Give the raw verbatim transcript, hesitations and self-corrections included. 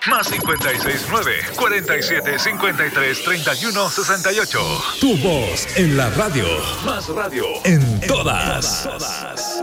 Más cincuenta y seis nueve, cuarenta y siete, cincuenta y tres, treinta y uno, sesenta y ocho. Tu voz en la radio. Más radio. En todas.